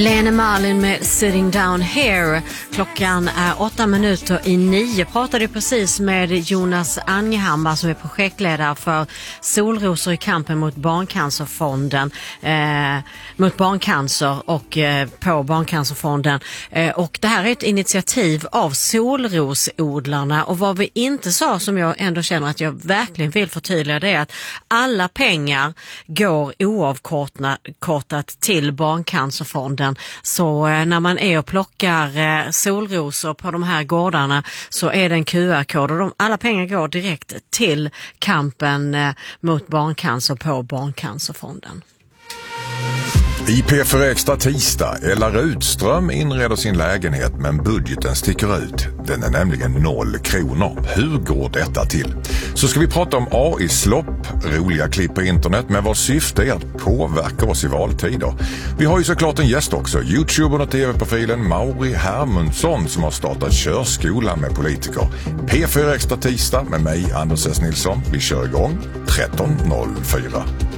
Lene Marlin med Sitting Down Here. Klockan är 8:08. Pratade precis med Jonas Angehammar som är projektledare för Solrosor i kampen mot Barncancerfonden. Mot barncancer och på Barncancerfonden. Och det här är ett initiativ av solrosodlarna. Och vad vi inte sa, som jag ändå känner att jag verkligen vill förtydliga, det är att alla pengar går oavkortat till Barncancerfonden. Så när man är och plockar solrosor på de här gårdarna så är det en QR-kod och alla pengar går direkt till kampen mot barncancer på Barncancerfonden. I P4 Extra tisdag, Ella Rudström inreder sin lägenhet men budgeten sticker ut. Den är nämligen 0 kronor. Hur går detta till? Så ska vi prata om AI-slopp, roliga klipp på internet med vars syfte är att påverka oss i valtider. Vi har ju såklart en gäst också, YouTubern och TV-profilen Mauri Hermundsson som har startat körskola med politiker. P4 Extra tisdag med mig, Anders S. Nilsson. Vi kör igång 13.04.